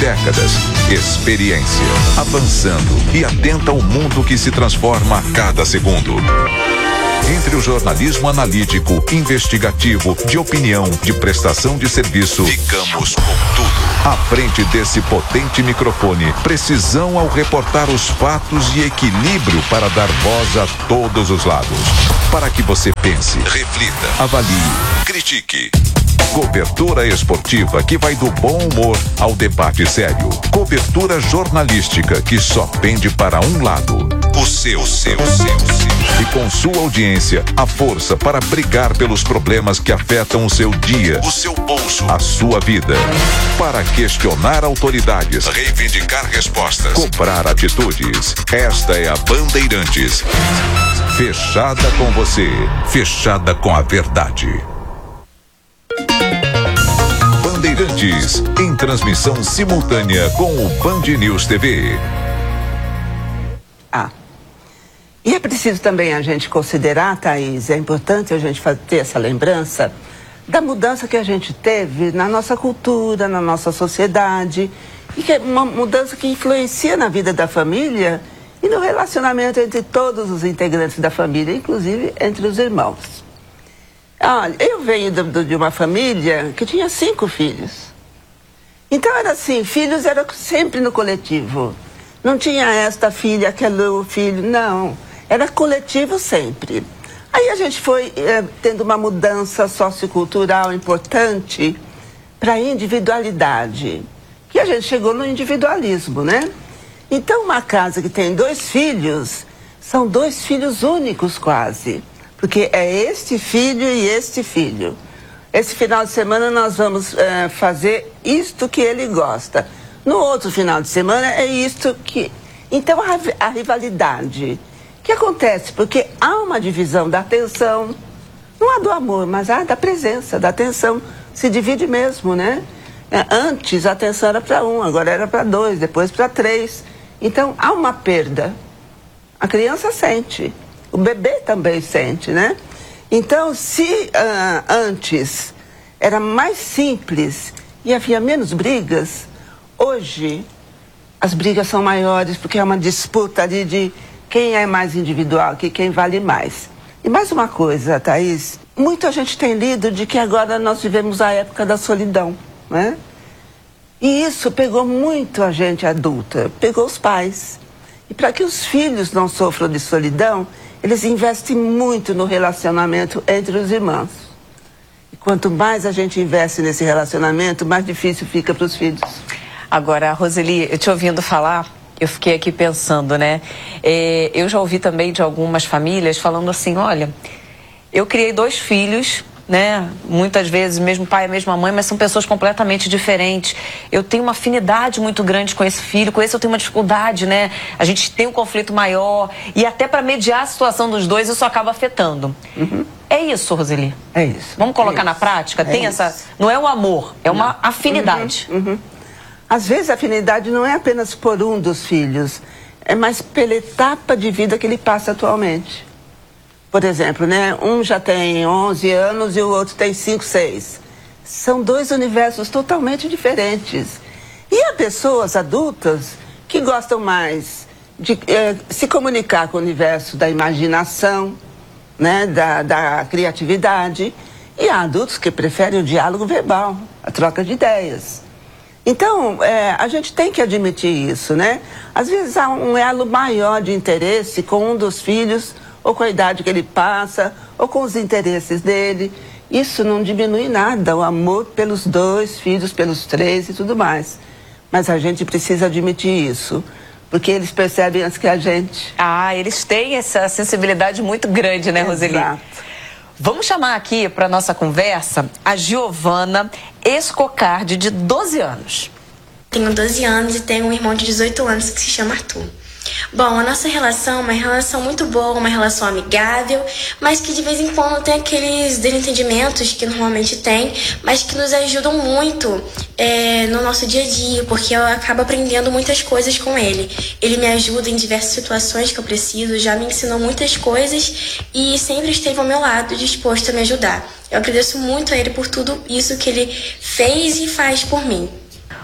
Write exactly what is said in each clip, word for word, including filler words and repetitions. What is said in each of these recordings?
décadas. Experiência, avançando e atenta ao mundo que se transforma a cada segundo. Entre o jornalismo analítico, investigativo, de opinião, de prestação de serviço, ficamos com tudo. À frente desse potente microfone, precisão ao reportar os fatos e equilíbrio para dar voz a todos os lados. Para que você pense, reflita, avalie, critique. Cobertura esportiva que vai do bom humor ao debate sério. Cobertura jornalística que só pende para um lado. O seu, o seu, o seu, o seu. E com sua audiência, a força para brigar pelos problemas que afetam o seu dia, o seu bolso, a sua vida. Para questionar autoridades, reivindicar respostas, cobrar atitudes. Esta é a Bandeirantes. Fechada com você, fechada com a verdade. Bandeirantes, em transmissão simultânea com o Band News T V. Ah, e é preciso também a gente considerar, Thaís, é importante a gente ter essa lembrança da mudança que a gente teve na nossa cultura, na nossa sociedade, e que é uma mudança que influencia na vida da família e no relacionamento entre todos os integrantes da família, inclusive entre os irmãos. Olha, eu venho de, de uma família que tinha cinco filhos. Então era assim, filhos eram sempre no coletivo. Não tinha esta filha, aquele filho, não. Era coletivo sempre. Aí a gente foi é, tendo uma mudança sociocultural importante para a individualidade. Que a gente chegou no individualismo, né? Então uma casa que tem dois filhos, são dois filhos únicos quase. Porque é este filho e este filho. Esse final de semana nós vamos é, fazer isto que ele gosta. No outro final de semana é isto que... Então a, a rivalidade, que acontece porque há uma divisão da atenção, não há do amor, mas há da presença, da atenção. Se divide mesmo, né? É, antes a atenção era para um, agora era para dois, depois para três. Então há uma perda. A criança sente. O bebê também sente, né? Então, se uh, antes era mais simples e havia menos brigas, hoje as brigas são maiores porque é uma disputa ali de quem é mais individual, que quem vale mais. E mais uma coisa, Thaís, muita gente tem lido de que agora nós vivemos a época da solidão, né? E isso pegou muito a gente adulta, pegou os pais. E para que os filhos não sofram de solidão, eles investem muito no relacionamento entre os irmãos. E quanto mais a gente investe nesse relacionamento, mais difícil fica para os filhos. Agora, Roseli, eu te ouvindo falar, eu fiquei aqui pensando, né? É, eu já ouvi também de algumas famílias falando assim, olha, eu criei dois filhos, né? Muitas vezes, mesmo pai, a mesma mãe, mas são pessoas completamente diferentes. Eu tenho uma afinidade muito grande com esse filho, com esse eu tenho uma dificuldade, né? A gente tem um conflito maior e até para mediar a situação dos dois isso acaba afetando. Uhum. É isso, Roseli? É isso. Vamos colocar é na prática? É tem isso. essa... Não é o amor, é uma não. afinidade. Uhum, uhum. Às vezes a afinidade não é apenas por um dos filhos, é mais pela etapa de vida que ele passa atualmente. Por exemplo, né? Um já tem onze anos e o outro tem cinco, seis. São dois universos totalmente diferentes. E há pessoas adultas que gostam mais de eh, se comunicar com o universo da imaginação, né? da, da criatividade. E há adultos que preferem o diálogo verbal, a troca de ideias. Então, é, a gente tem que admitir isso, né? Às vezes há um elo maior de interesse com um dos filhos, ou com a idade que ele passa, ou com os interesses dele. Isso não diminui nada, o amor pelos dois filhos, pelos três e tudo mais. Mas a gente precisa admitir isso, porque eles percebem antes que a gente. Ah, eles têm essa sensibilidade muito grande, né, Roseli? Exato. Vamos chamar aqui para nossa conversa a Giovana Escocardi, de doze anos. Tenho doze anos e tenho um irmão de dezoito anos que se chama Arthur. Bom, a nossa relação é uma relação muito boa, uma relação amigável, mas que de vez em quando tem aqueles desentendimentos que normalmente tem, mas que nos ajudam muito é, no nosso dia a dia, porque eu acabo aprendendo muitas coisas com ele. Ele me ajuda em diversas situações que eu preciso, já me ensinou muitas coisas e sempre esteve ao meu lado, disposto a me ajudar. Eu agradeço muito a ele por tudo isso que ele fez e faz por mim.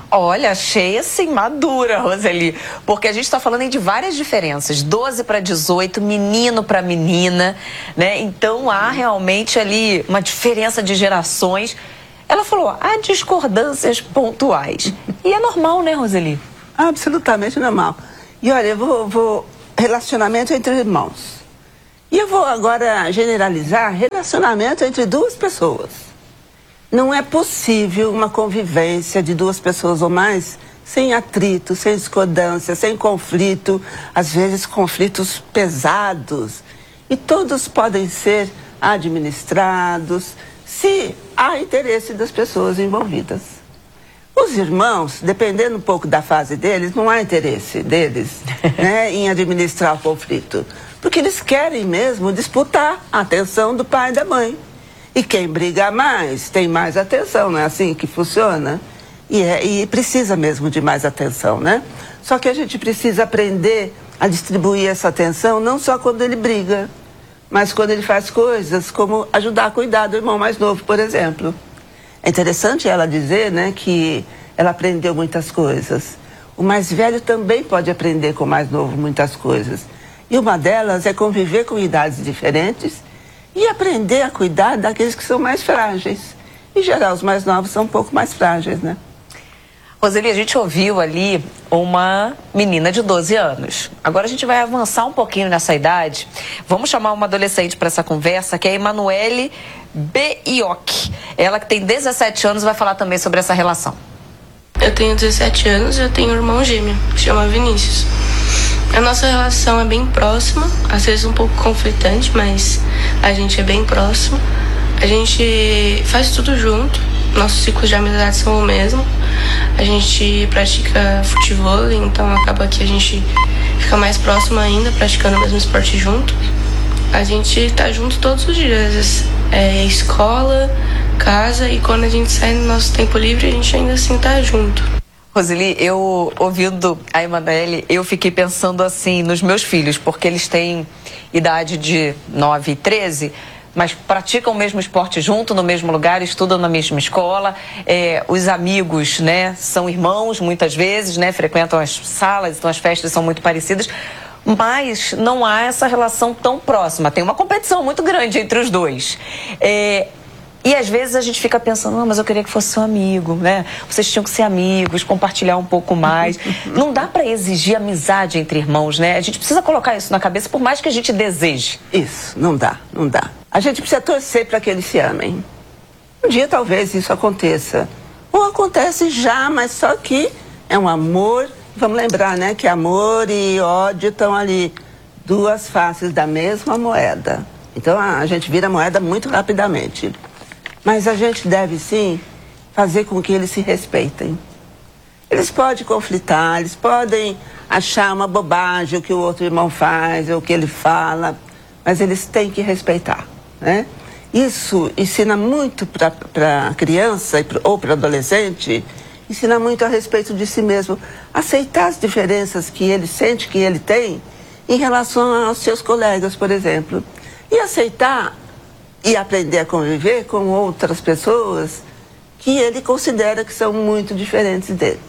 Olha, achei assim, madura, Roseli, porque a gente está falando aí de várias diferenças, doze para dezoito, menino para menina, né? Então há realmente ali uma diferença de gerações. Ela falou, há discordâncias pontuais. E é normal, né, Roseli? Absolutamente normal. E olha, eu vou, vou relacionamento entre irmãos. E eu vou agora generalizar relacionamento entre duas pessoas. Não é possível uma convivência de duas pessoas ou mais sem atrito, sem discordância, sem conflito, às vezes conflitos pesados. E todos podem ser administrados se há interesse das pessoas envolvidas. Os irmãos, dependendo um pouco da fase deles, não há interesse deles né, em administrar o conflito. Porque eles querem mesmo disputar a atenção do pai e da mãe. E quem briga mais tem mais atenção, não é assim que funciona? E, é, e precisa mesmo de mais atenção, né? Só que a gente precisa aprender a distribuir essa atenção não só quando ele briga, mas quando ele faz coisas como ajudar a cuidar do irmão mais novo, por exemplo. É interessante ela dizer, né, que ela aprendeu muitas coisas. O mais velho também pode aprender com o mais novo muitas coisas. E uma delas é conviver com idades diferentes e aprender a cuidar daqueles que são mais frágeis. Em geral, os mais novos são um pouco mais frágeis, né? Roseli, a gente ouviu ali uma menina de doze anos. Agora a gente vai avançar um pouquinho nessa idade. Vamos chamar uma adolescente para essa conversa, que é a Emanuele Beioc. Ela que tem dezessete anos vai falar também sobre essa relação. Eu tenho dezessete anos e eu tenho um irmão gêmeo, que se chama Vinícius. A nossa relação é bem próxima, às vezes um pouco conflitante, mas a gente é bem próximo. A gente faz tudo junto, nossos ciclos de amizade são o mesmo. A gente pratica futebol, então acaba que a gente fica mais próximo ainda, praticando o mesmo esporte junto. A gente tá junto todos os dias, é escola, casa, e quando a gente sai no nosso tempo livre, a gente ainda assim tá junto. Roseli, eu ouvindo a Emanuele, eu fiquei pensando assim nos meus filhos, porque eles têm idade de nove e treze, mas praticam o mesmo esporte junto, no mesmo lugar, estudam na mesma escola. É, os amigos, né, são irmãos muitas vezes, né, frequentam as salas, então as festas são muito parecidas, mas não há essa relação tão próxima. Tem uma competição muito grande entre os dois. É, E às vezes a gente fica pensando, não, mas eu queria que fosse seu amigo, né? Vocês tinham que ser amigos, compartilhar um pouco mais. Não dá para exigir amizade entre irmãos, né? A gente precisa colocar isso na cabeça, por mais que a gente deseje. Isso, não dá, não dá. A gente precisa torcer para que eles se amem. Um dia talvez isso aconteça. Ou acontece já, mas só que é um amor. Vamos lembrar, né, que amor e ódio estão ali, duas faces da mesma moeda. Então a gente vira a moeda muito rapidamente. Mas a gente deve, sim, fazer com que eles se respeitem. Eles podem conflitar, eles podem achar uma bobagem o que o outro irmão faz, ou o que ele fala, mas eles têm que respeitar, né? Isso ensina muito para a criança ou para o adolescente, ensina muito a respeito de si mesmo. Aceitar as diferenças que ele sente que ele tem em relação aos seus colegas, por exemplo. E aceitar e aprender a conviver com outras pessoas que ele considera que são muito diferentes dele.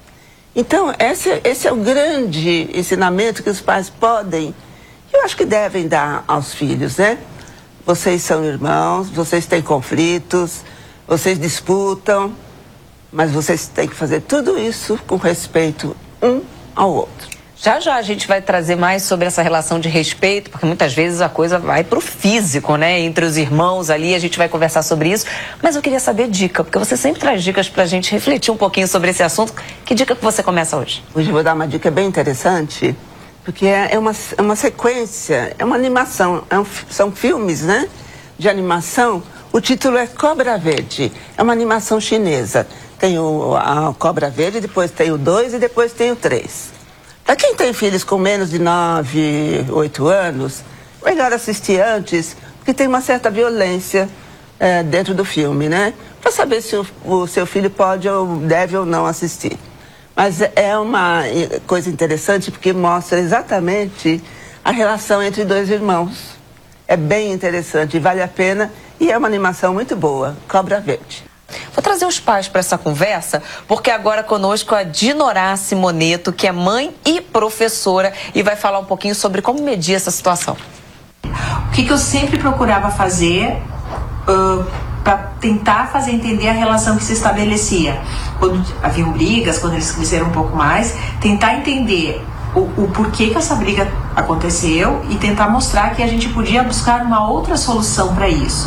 Então, esse, esse é o grande ensinamento que os pais podem, eu acho que devem dar aos filhos, né? Vocês são irmãos, vocês têm conflitos, vocês disputam, mas vocês têm que fazer tudo isso com respeito um ao outro. Já já a gente vai trazer mais sobre essa relação de respeito, porque muitas vezes a coisa vai pro físico, né? Entre os irmãos ali, a gente vai conversar sobre isso. Mas eu queria saber dica, porque você sempre traz dicas pra gente refletir um pouquinho sobre esse assunto. Que dica que você começa hoje? Hoje eu vou dar uma dica bem interessante, porque é uma, é uma sequência, é uma animação, é um, são filmes, né? De animação. O título é Cobra Verde, é uma animação chinesa. Tem o, a Cobra Verde, depois tem o dois e depois tem o três. Para quem tem filhos com menos de nove, oito anos, melhor assistir antes, porque tem uma certa violência é, dentro do filme, né? Para saber se o, o seu filho pode ou deve ou não assistir. Mas é uma coisa interessante porque mostra exatamente a relação entre dois irmãos. É bem interessante, vale a pena e é uma animação muito boa, Cobra Verde. Vou trazer trazer os pais para essa conversa, porque agora conosco a Dinorá Simoneto, que é mãe e professora, e vai falar um pouquinho sobre como medir essa situação. O que, que eu sempre procurava fazer uh, para tentar fazer entender a relação que se estabelecia? Quando haviam brigas, quando eles cresceram um pouco mais, tentar entender o, o porquê que essa briga aconteceu e tentar mostrar que a gente podia buscar uma outra solução para isso.